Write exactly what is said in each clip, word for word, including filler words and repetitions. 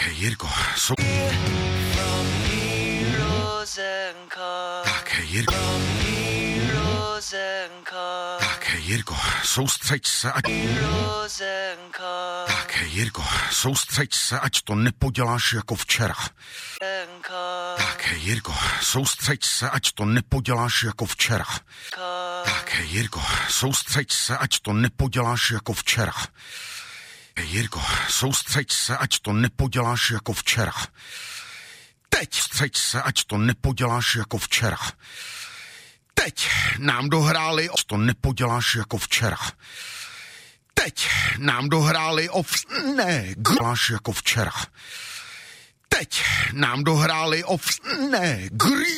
Jirko, jsou... Tak, Jirko... Tak, Jirko, soustřeď se, ať... Tak, Jirko, soustřeď se, ať to nepoděláš jako včera. Tak, Jirko, soustřeď se, ať to nepoděláš jako včera. Tak, Jirko, soustřeď se, ať to nepoděláš jako včera. Jirko, soustřeď se, ať to nepoděláš jako včera. Teď střeď se, ať to nepoděláš jako včera. Teď nám dohráli, ať to nepoděláš jako včera. Teď nám dohráli of... Ne, děláš jako včera. Teď nám dohráli of... Ne, green...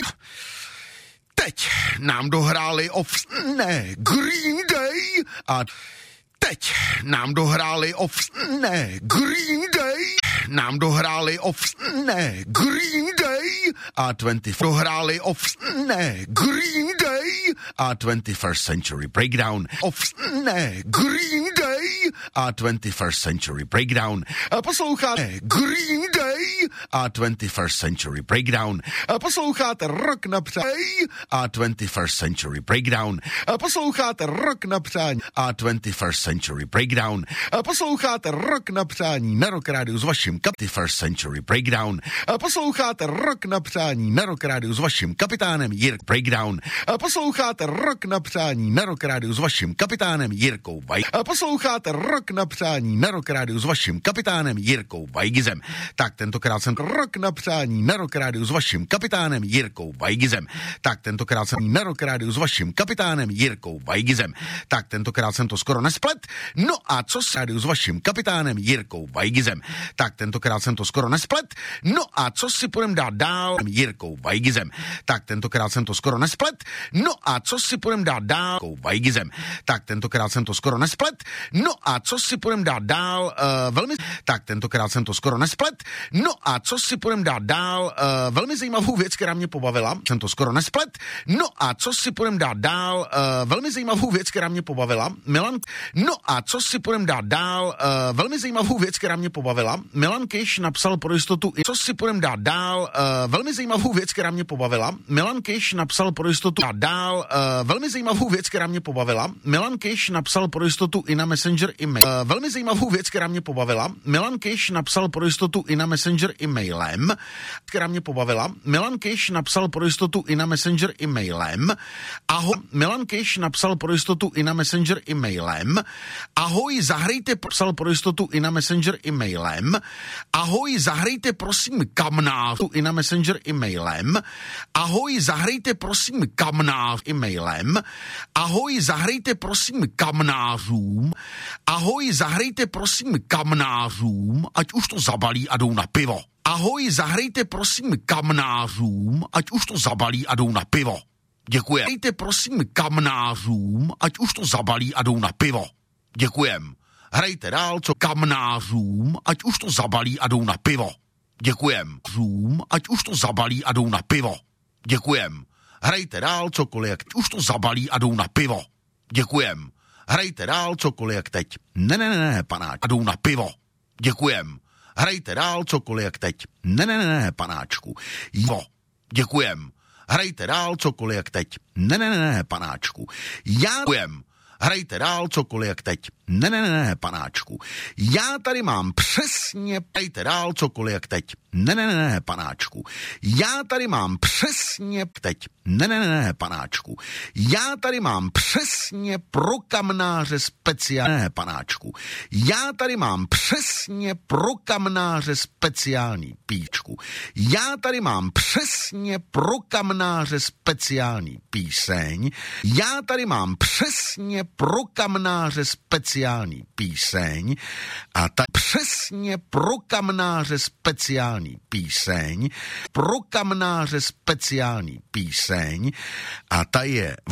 Teď nám dohráli of... Ne, Green Day a... Teď nám dohráli of... Ne, Green Day... Nám dohráli of... Ne, Green Day a dvacátého dohráli of... Ne, Green Day a twenty-first Century Breakdown of... Ne, Green Day a twenty-first Century Breakdown. Posloucháte Green Day a twenty-first Century Breakdown. Posloucháte Rock na přání a twenty-first Century Breakdown. Posloucháte Rock na přání a twenty-first Century Breakdown. Posloucháte Rock na přání na Rock Rádiu s vaším twenty-first Century Breakdown. Posloucháte Rock na přání na Rock Rádiu s vaším kapitánem Jirk Breakdown. Posloucháte Rock na přání na Rock Rádiu s vaším kapitánem Jirkou Vaj. Posloucháte Rock na přání na Rock Rádiu s vaším kapitánem Jirkou Vajgizem. Tak tentokrát jsem Rock na přání na Rock Rádiu s vaším kapitánem Jirkou Vajgizem. Tak tentokrát jsem na Rock Rádiu s vaším kapitánem Jirkou Vajgizem. Tak tentokrát jsem to skoro nesplet. No a co s rádiu s vaším kapitánem Jirkou Vajgizem. Tak tentokrát jsem to skoro nesplet. No a co si půjdem dát dál Jirkou Vajgizem. Tak tentokrát jsem to skoro nesplet. No a co si půjdem dát dál Vajgizem. Tak tentokrát jsem to skoro nesplet. No a co si půjdem dát dál uh, velmi... Tak tentokrát jsem to skoro nesplet. No a co si půjdem dát dál uh, velmi zajímavou věc, která mě pobavila. Jsem to skoro nesplet. No a co si půjdem dát dál uh, velmi zajímavou věc, která mě pobavila. Milan... No a co si půjdem dát dál uh, velmi zajímavou věc, která mě pobavila. Milan Kiš napsal pro jistotu... Co si půjdem dát dál uh, velmi zajímavou věc, která mě pobavila. Milan Kiš napsal pro jistotu... Dát dál uh, velmi zajímavou věc, která mě pobavila. Milan Kiš napsal pro jistotu i na Messenger e-mail. Uh, velmi zajímavou věc, která mě pobavila. Milan Kiš napsal pro jistotu i na Messenger e-mailem, která mě pobavila. Milan Kiš napsal pro jistotu i na Messenger e-mailem. Ahoj, Milan Kiš napsal pro jistotu i na Messenger e-mailem. Ahoj, zahrejte, psal pro jistotu i na Messenger e-mailem. Ahoj, zahrejte prosím kamnářů i na Messenger e-mailem. Ahoj, zahrejte prosím kamnář e-mailem. Ahoj, zahrejte prosím kamnářům. Ahoj, zahrejte prosím kamnářům, ať už to zabalí a jdou na pivo. Ahoj, zahrejte prosím kamnářům, ať už to zabalí a jdou na pivo. Děkujem. Zahrejte prosím kamnářům, ať už to zabalí a jdou na pivo. Děkujem. Hrajte dál, co kamnářům, ať už to zabalí a jdou na pivo. Děkujem. Zoom, ať už to zabalí a jdou na pivo. Děkujem. Hrajte dál cokoliv, jak už to zabalí a jdou na pivo. Děkujem. Hrajte dál cokoliv, jak teď. Ne, ne, ne, ne, panáč. A jdou na pivo. Děkujem. Hrajte dál cokoliv, jak teď. Ne, ne, ne, ne, panáčku. Jo. Děkujem. Hrajte dál cokoliv, jak teď. Ne, ne, ne, ne, panáčku. Já děkujem. Hrajte dál cokoliv, jak teď. Ne, ne, ne, ne, panáčku. Já tady mám přesně... Hrajte dál cokoliv, jak teď. Ne, ne, ne, ne, panáčku. Já tady mám přesně... Teď. Ne, ne, ne, ne, panáčku. Já tady mám přesně pro kamnáře speciální... Ne, panáčku. Já tady mám přesně pro kamnáře speciální píčku. Já tady mám přesně pro kamnáře speciální píseň. Já tady mám přesně pro kamnáře speciální píseň. A ta přesně pro kamnáře speciální píseň. Pro kamnáře speciální píseň. A ta je...